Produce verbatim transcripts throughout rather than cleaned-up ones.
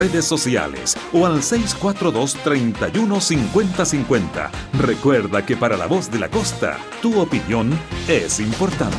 redes sociales o al seis cuatro dos, tres uno, cinco cero cinco cero. Recuerda que para La Voz de la Costa, tu opinión es importante.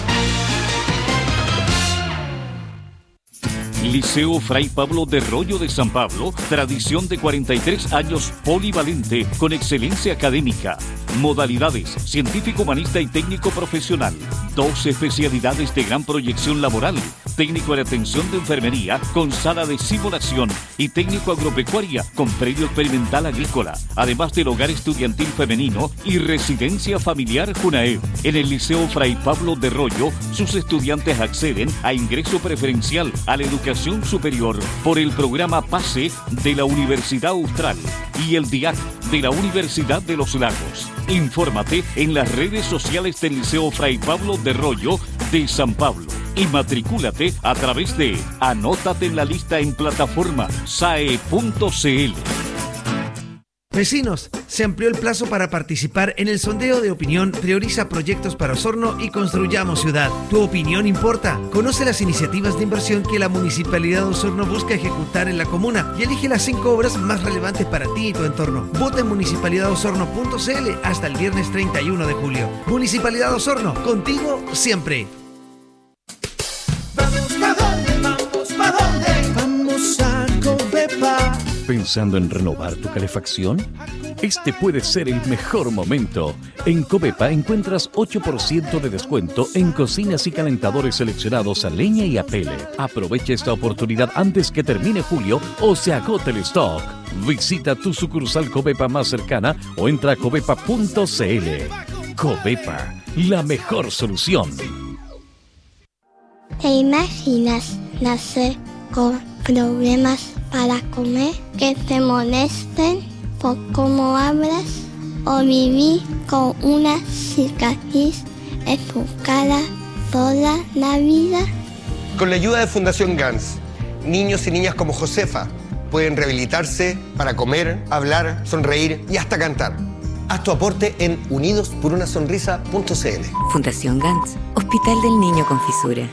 Liceo Fray Pablo de Rollo de San Pablo, tradición de cuarenta y tres años, polivalente, con excelencia académica. Modalidades, científico, humanista y técnico profesional. Dos especialidades de gran proyección laboral. Técnico en atención de enfermería con sala de simulación y técnico agropecuaria con predio experimental agrícola. Además del hogar estudiantil femenino y residencia familiar Junae. En el Liceo Fray Pablo de Rollo, sus estudiantes acceden a ingreso preferencial a la educación superior por el programa PASE de la Universidad Austral y el D I A C de la Universidad de los Lagos. Infórmate en las redes sociales del Liceo Fray Pablo de Rollo de San Pablo y matricúlate a través de Anótate en la lista en plataforma S A E punto C L. Vecinos, se amplió el plazo para participar en el sondeo de opinión Prioriza Proyectos para Osorno y Construyamos Ciudad. Tu opinión importa. Conoce las iniciativas de inversión que la Municipalidad de Osorno busca ejecutar en la comuna y elige las cinco obras más relevantes para ti y tu entorno. Vota en municipalidad osorno punto c l hasta el viernes treinta y uno de julio. Municipalidad de Osorno, contigo siempre. Vamos, ¿pa' dónde? Vamos, ¿pa' dónde? Vamos a Covepa. ¿Pensando en renovar tu calefacción? Este puede ser el mejor momento. En Covepa encuentras ocho por ciento de descuento en cocinas y calentadores seleccionados a leña y a pellet. Aprovecha esta oportunidad antes que termine julio o se agote el stock. Visita tu sucursal Covepa más cercana o entra a covepa punto c l. Covepa, la mejor solución. ¿Te imaginas nacer con problemas para comer, que te molesten por cómo hablas o vivir con una cicatriz en tu cara toda la vida? Con la ayuda de Fundación Gans, niños y niñas como Josefa pueden rehabilitarse para comer, hablar, sonreír y hasta cantar. Haz tu aporte en unidos por una sonrisa punto c l. Fundación Gans, Hospital del Niño con Fisura.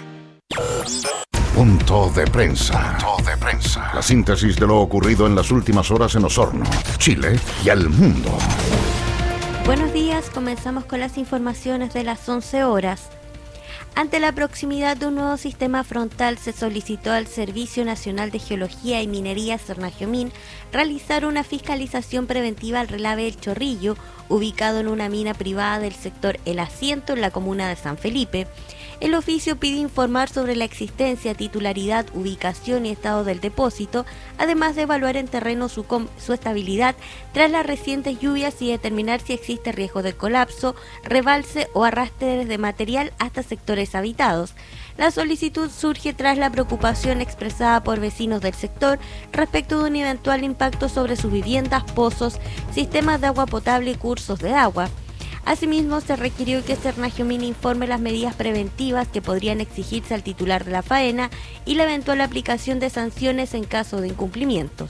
Punto de prensa. Punto de prensa. La síntesis de lo ocurrido en las últimas horas en Osorno, Chile y el mundo. Buenos días, comenzamos con las informaciones de las once horas. Ante la proximidad de un nuevo sistema frontal, se solicitó al Servicio Nacional de Geología y Minería Cernagiomín realizar una fiscalización preventiva al relave El Chorrillo, ubicado en una mina privada del sector El Asiento en la comuna de San Felipe. El oficio pide informar sobre la existencia, titularidad, ubicación y estado del depósito, además de evaluar en terreno su, su estabilidad tras las recientes lluvias y determinar si existe riesgo de colapso, rebalse o arrastre de material hasta sectores habitados. La solicitud surge tras la preocupación expresada por vecinos del sector respecto de un eventual impacto sobre sus viviendas, pozos, sistemas de agua potable y cursos de agua. Asimismo, se requirió que Cernagiomín informe las medidas preventivas que podrían exigirse al titular de la faena y la eventual aplicación de sanciones en caso de incumplimientos.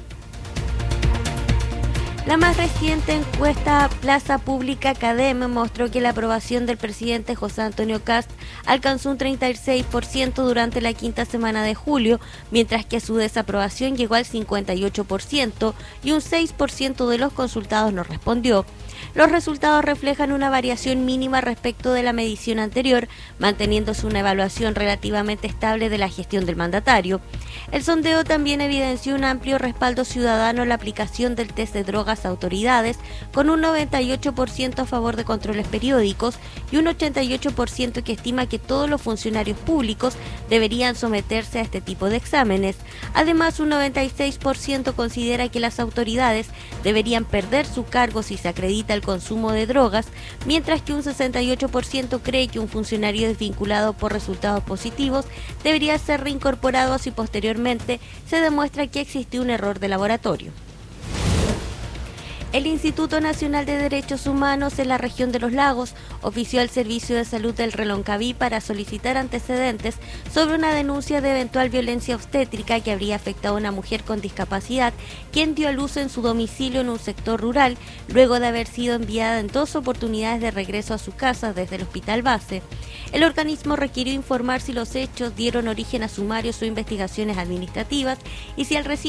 La más reciente encuesta Plaza Pública Cadem mostró que la aprobación del presidente José Antonio Kast alcanzó un treinta y seis por ciento durante la quinta semana de julio, mientras que su desaprobación llegó al cincuenta y ocho por ciento y un seis por ciento de los consultados no respondió. Los resultados reflejan una variación mínima respecto de la medición anterior, manteniéndose una evaluación relativamente estable de la gestión del mandatario. El sondeo también evidenció un amplio respaldo ciudadano en la aplicación del test de drogas a autoridades, con un noventa y ocho por ciento a favor de controles periódicos y un ochenta y ocho por ciento que estima que todos los funcionarios públicos deberían someterse a este tipo de exámenes. Además, un noventa y seis por ciento considera que las autoridades deberían perder su cargo si se acredita el consumo de drogas, mientras que un sesenta y ocho por ciento cree que un funcionario desvinculado por resultados positivos debería ser reincorporado si posteriormente se demuestra que existió un error de laboratorio. El Instituto Nacional de Derechos Humanos en la región de Los Lagos ofició al Servicio de Salud del Reloncaví para solicitar antecedentes sobre una denuncia de eventual violencia obstétrica que habría afectado a una mujer con discapacidad, quien dio a luz en su domicilio en un sector rural, luego de haber sido enviada en dos oportunidades de regreso a su casa desde el hospital base. El organismo requirió informar si los hechos dieron origen a sumarios o investigaciones administrativas y si el recién